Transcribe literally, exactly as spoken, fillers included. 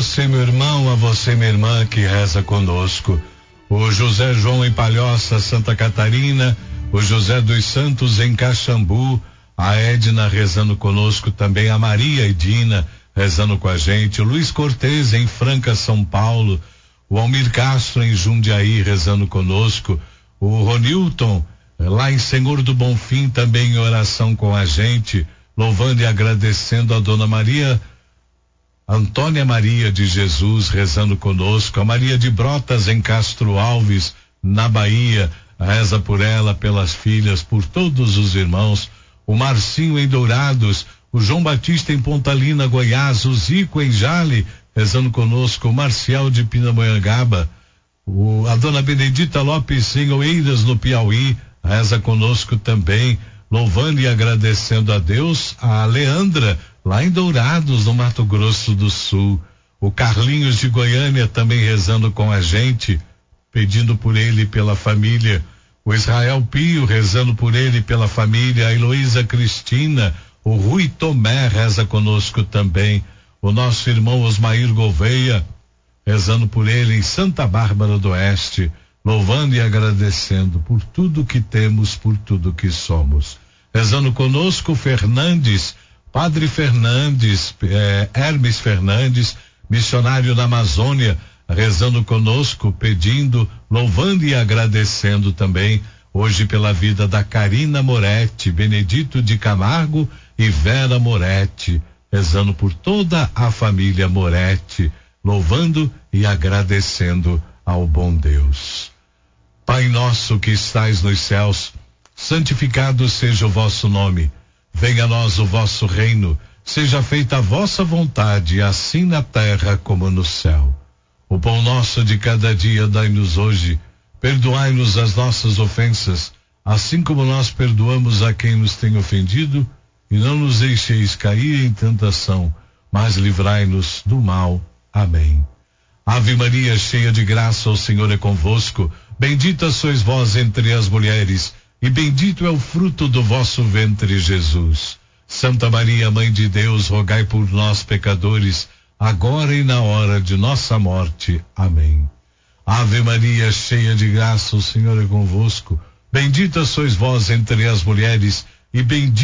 você, meu irmão, a você, minha irmã, que reza conosco. O José João em Palhoça, Santa Catarina, o José dos Santos em Caxambu, a Edna rezando conosco também, a Maria Edina rezando com a gente, o Luiz Cortez em Franca, São Paulo, o Almir Castro em Jundiaí rezando conosco, o Ronilton lá em Senhor do Bonfim também em oração com a gente, louvando e agradecendo a Dona Maria Antônia Maria de Jesus rezando conosco, a Maria de Brotas em Castro Alves, na Bahia, reza por ela, pelas filhas, por todos os irmãos, o Marcinho em Dourados, o João Batista em Pontalina, Goiás, o Zico em Jale, rezando conosco, o Marcial de Pindamonhangaba, o, a Dona Benedita Lopes em Oeiras, no Piauí, reza conosco também, louvando e agradecendo a Deus, a Leandra, lá em Dourados, no Mato Grosso do Sul. O Carlinhos de Goiânia também rezando com a gente, pedindo por ele e pela família. O Israel Pio rezando por ele e pela família. A Heloísa Cristina, o Rui Tomé reza conosco também. O nosso irmão Osmair Gouveia rezando por ele em Santa Bárbara do Oeste, louvando e agradecendo por tudo que temos, por tudo que somos. Rezando conosco Fernandes, Padre Fernandes, eh, Hermes Fernandes, missionário da Amazônia, rezando conosco, pedindo, louvando e agradecendo também, hoje pela vida da Karina Moretti, Benedito de Camargo e Vera Moretti, rezando por toda a família Moretti, louvando e agradecendo ao bom Deus. Pai nosso que estais nos céus, santificado seja o vosso nome. Venha a nós o vosso reino, seja feita a vossa vontade, assim na terra como no céu. O pão nosso de cada dia dai-nos hoje, perdoai-nos as nossas ofensas, assim como nós perdoamos a quem nos tem ofendido, e não nos deixeis cair em tentação, mas livrai-nos do mal. Amém. Ave Maria, cheia de graça, o Senhor é convosco, bendita sois vós entre as mulheres, e bendito é o fruto do vosso ventre, Jesus. Santa Maria, Mãe de Deus, rogai por nós, pecadores, agora e na hora de nossa morte. Amém. Ave Maria, cheia de graça, o Senhor é convosco. Bendita sois vós entre as mulheres, e bendito